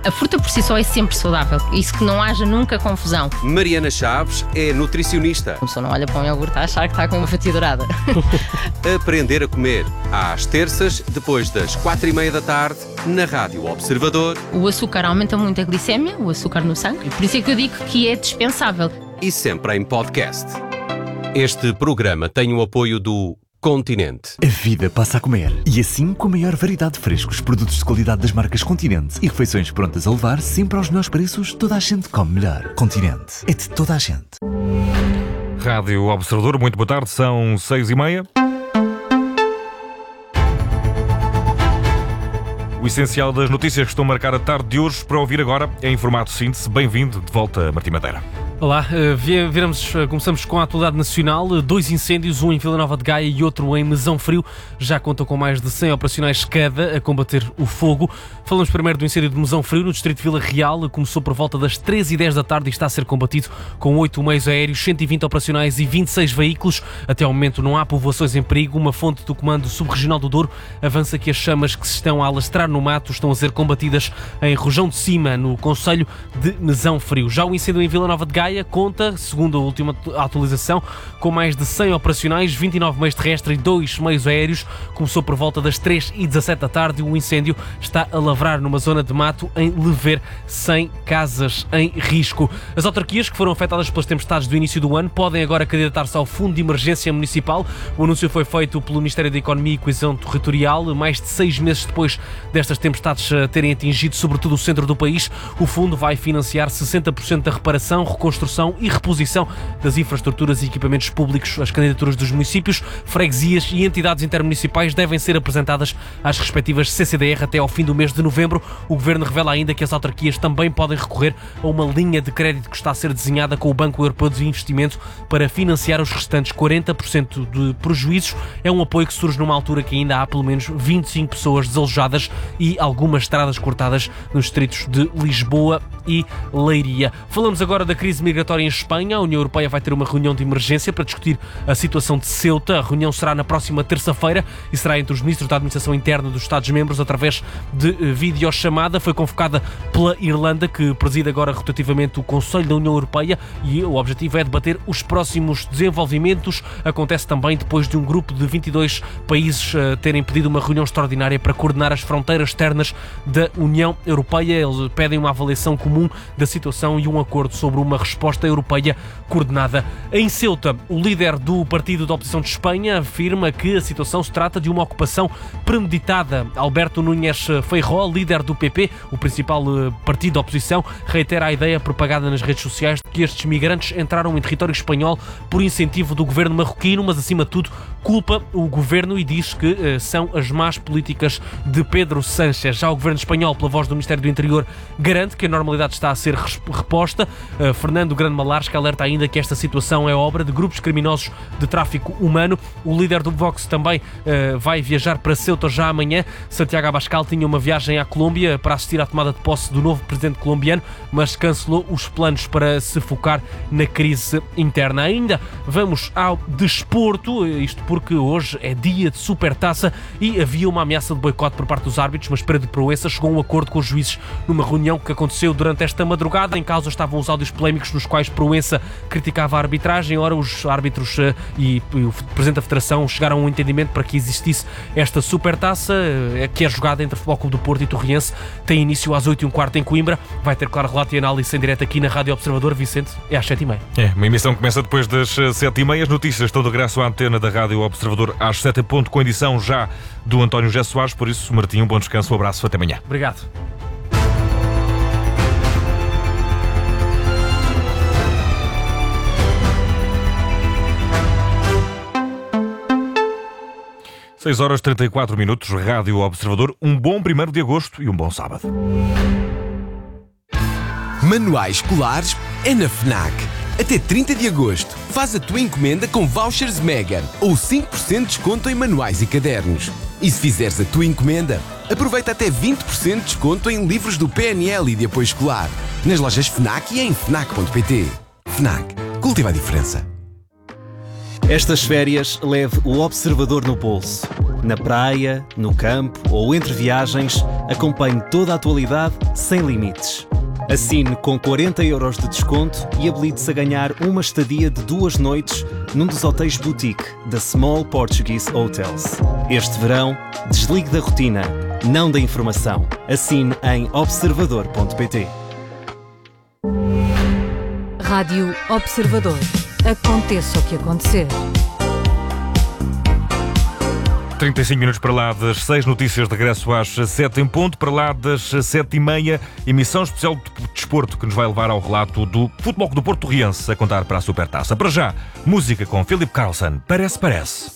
A fruta por si só é sempre saudável, isso que não haja nunca confusão. Mariana Chaves é nutricionista. A pessoa não olha para um iogurte a achar que está com uma fatia dourada. Aprender a comer, às terças, depois das 4:30 da tarde, na Rádio Observador. O açúcar aumenta muito a glicémia, o açúcar no sangue, por isso é que eu digo que é dispensável. E sempre em podcast. Este programa tem o apoio do Continente. A vida passa a comer. E assim, com a maior variedade de frescos, produtos de qualidade das marcas Continente e refeições prontas a levar, sempre aos melhores preços, toda a gente come melhor. Continente. É de toda a gente. Rádio Observador, muito boa tarde, são 6:30. O essencial das notícias que estão a marcar a tarde de hoje, para ouvir agora, é em formato síntese. Bem-vindo de volta, Martim Madeira. Olá, começamos com a atualidade nacional. 2 incêndios, um em Vila Nova de Gaia e outro em Mesão Frio, já contam com mais de 100 operacionais cada a combater o fogo. Falamos primeiro do incêndio de Mesão Frio, no distrito de Vila Real. Começou por volta das 13h10 da tarde e está a ser combatido com 8 meios aéreos, 120 operacionais e 26 veículos. Até ao momento não há povoações em perigo. Uma fonte do Comando Subregional do Douro avança que as chamas que se estão a alastrar no mato estão a ser combatidas em Rojão de Cima, no concelho de Mesão Frio. Já o incêndio em Vila Nova de Gaia conta, segundo a última atualização, com mais de 100 operacionais, 29 meios terrestres e 2 meios aéreos. Começou por volta das 3h17 da tarde e o incêndio está a lavrar numa zona de mato em Lever, 100 casas em risco. As autarquias que foram afetadas pelas tempestades do início do ano podem agora candidatar-se ao Fundo de Emergência Municipal. O anúncio foi feito pelo Ministério da Economia e Coesão Territorial, mais de 6 meses depois destas tempestades terem atingido sobretudo o centro do país. O fundo vai financiar 60% da reparação, reconstrução e reposição das infraestruturas e equipamentos públicos. As candidaturas dos municípios, freguesias e entidades intermunicipais devem ser apresentadas às respectivas CCDR até ao fim do mês de novembro. O Governo revela ainda que as autarquias também podem recorrer a uma linha de crédito que está a ser desenhada com o Banco Europeu de Investimento para financiar os restantes 40% de prejuízos. É um apoio que surge numa altura que ainda há pelo menos 25 pessoas desalojadas e algumas estradas cortadas nos distritos de Lisboa e Leiria. Falamos agora da crise migratória em Espanha. A União Europeia vai ter uma reunião de emergência para discutir a situação de Ceuta. A reunião será na próxima terça-feira e será entre os ministros da Administração Interna dos Estados-membros através de videochamada. Foi convocada pela Irlanda, que preside agora rotativamente o Conselho da União Europeia, e o objetivo é debater os próximos desenvolvimentos. Acontece também depois de um grupo de 22 países terem pedido uma reunião extraordinária para coordenar as fronteiras externas da União Europeia. Eles pedem uma avaliação comum da situação e um acordo sobre uma resposta europeia coordenada. Em Ceuta, o líder do partido da oposição de Espanha afirma que a situação se trata de uma ocupação premeditada. Alberto Núñez Feijóo, líder do PP, o principal partido da oposição, reitera a ideia propagada nas redes sociais de que estes migrantes entraram em território espanhol por incentivo do governo marroquino, mas acima de tudo culpa o governo e diz que são as más políticas de Pedro Sánchez. Já o governo espanhol, pela voz do Ministério do Interior, garante que a normalidade está a ser reposta. Fernando Grande Malarska alerta ainda que esta situação é obra de grupos criminosos de tráfico humano. O líder do Vox também vai viajar para Ceuta já amanhã. Santiago Abascal tinha uma viagem à Colômbia para assistir à tomada de posse do novo presidente colombiano, mas cancelou os planos para se focar na crise interna. Ainda vamos ao desporto, isto porque hoje é dia de Supertaça e havia uma ameaça de boicote por parte dos árbitros, mas Pedro Proença chegou a um acordo com os juízes numa reunião que aconteceu durante esta madrugada. Em causa estavam os áudios polémicos nos quais Proença criticava a arbitragem. Ora, os árbitros e o Presidente da Federação chegaram a um entendimento para que existisse esta Supertaça, que é jogada entre Futebol Clube do Porto e Torriense. Tem início às 8h15 em Coimbra. Vai ter, claro, relato e análise em direto aqui na Rádio Observador. Vicente, é às 7h30. Uma emissão que começa depois das 7h30. As notícias estão de regresso à antena da Rádio Observador às 7h, com edição já do António José Soares. Por isso, Martim, um bom descanso, um abraço, até amanhã. Obrigado. Seis horas 34 minutos, Rádio Observador. Um bom 1º de agosto e um bom sábado. Manuais escolares é na FNAC. Até 30 de agosto, faz a tua encomenda com vouchers Mega ou 5% de desconto em manuais e cadernos. E se fizeres a tua encomenda, aproveita até 20% de desconto em livros do PNL e de apoio escolar, nas lojas FNAC e em FNAC.pt. FNAC. Cultiva a diferença. Estas férias, leve o Observador no bolso. Na praia, no campo ou entre viagens, acompanhe toda a atualidade sem limites. Assine com 40 € de desconto e habilite-se a ganhar uma estadia de 2 noites num dos hotéis boutique da Small Portuguese Hotels. Este verão, desligue da rotina, não da informação. Assine em observador.pt. Rádio Observador. Aconteça o que acontecer. 35 minutos para lá das 6, notícias de regresso às 7 em ponto. Para lá das 7h30, emissão especial de desporto que nos vai levar ao relato do Futebol do Porto Riense a contar para a Supertaça. Para já, música com Philip Carlson. Parece.